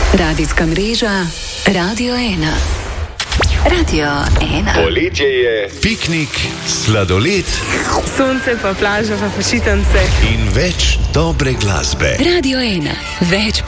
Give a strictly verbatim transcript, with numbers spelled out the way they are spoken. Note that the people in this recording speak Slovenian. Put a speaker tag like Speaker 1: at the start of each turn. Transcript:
Speaker 1: Radijska mreža Radio ena. Radio ena.
Speaker 2: Poletje je, piknik, sladoled,
Speaker 3: sonce pa plaža pa počitnice
Speaker 2: in več dobre glasbe.
Speaker 1: Radio ena. Več